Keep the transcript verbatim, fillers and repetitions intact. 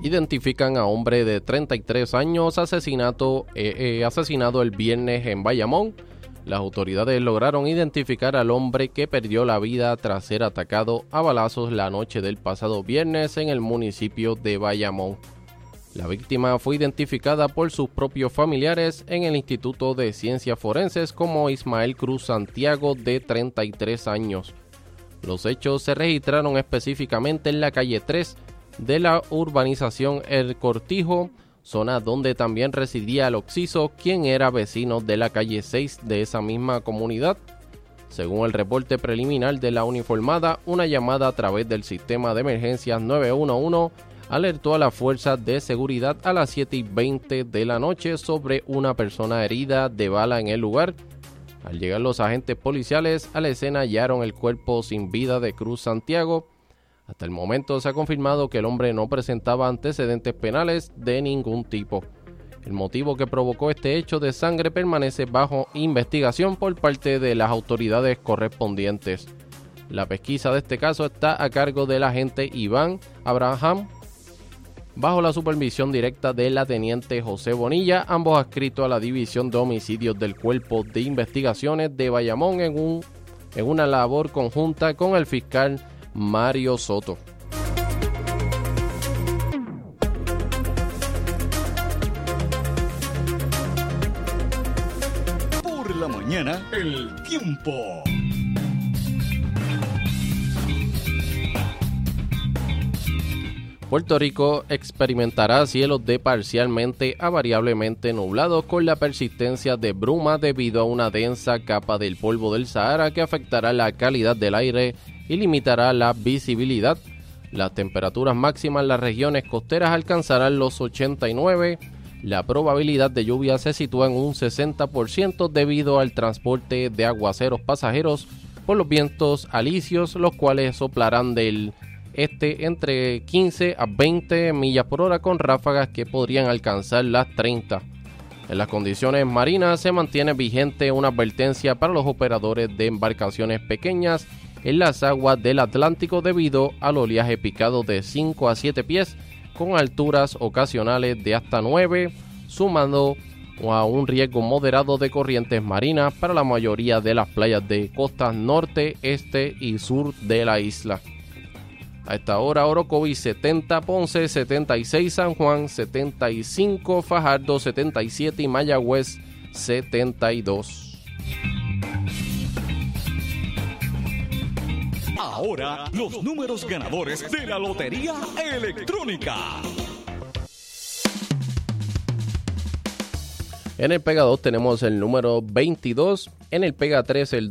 Identifican a hombre de treinta y tres años asesinato, eh, eh, asesinado el viernes en Bayamón. Las autoridades lograron identificar al hombre que perdió la vida tras ser atacado a balazos la noche del pasado viernes en el municipio de Bayamón. La víctima fue identificada por sus propios familiares en el Instituto de Ciencias Forenses como Ismael Cruz Santiago, de treinta y tres años. Los hechos se registraron específicamente en la calle tres de la urbanización El Cortijo, zona donde también residía el occiso, quien era vecino de la calle seis de esa misma comunidad. Según el reporte preliminar de la uniformada, una llamada a través del sistema de emergencias nueve uno uno alertó a las fuerzas de seguridad a las siete y veinte de la noche sobre una persona herida de bala en el lugar. Al llegar los agentes policiales a la escena hallaron el cuerpo sin vida de Cruz Santiago. Hasta el momento se ha confirmado que el hombre no presentaba antecedentes penales de ningún tipo. El motivo que provocó este hecho de sangre permanece bajo investigación por parte de las autoridades correspondientes. La pesquisa de este caso está a cargo del agente Iván Abraham, bajo la supervisión directa de la teniente José Bonilla, ambos adscritos a la División de Homicidios del Cuerpo de Investigaciones de Bayamón, en, un, en una labor conjunta con el fiscal Mario Soto. Por la mañana, el tiempo. Puerto Rico experimentará cielos de parcialmente a variablemente nublados con la persistencia de bruma debido a una densa capa del polvo del Sahara que afectará la calidad del aire y limitará la visibilidad. Las temperaturas máximas en las regiones costeras alcanzarán los ochenta y nueve. La probabilidad de lluvia se sitúa en un sesenta por ciento debido al transporte de aguaceros pasajeros por los vientos alisios, los cuales soplarán del este entre quince a veinte millas por hora con ráfagas que podrían alcanzar las treinta. En las condiciones marinas se mantiene vigente una advertencia para los operadores de embarcaciones pequeñas en las aguas del Atlántico debido al oleaje picado de cinco a siete pies con alturas ocasionales de hasta nueve, sumando a un riesgo moderado de corrientes marinas para la mayoría de las playas de costas norte, este y sur de la isla. A esta hora, Orocovis setenta, Ponce setenta y seis, San Juan setenta y cinco, Fajardo setenta y siete y Mayagüez setenta y dos. Ahora, los números ganadores de la Lotería Electrónica. En el Pega dos tenemos el número veintidós, en el Pega tres el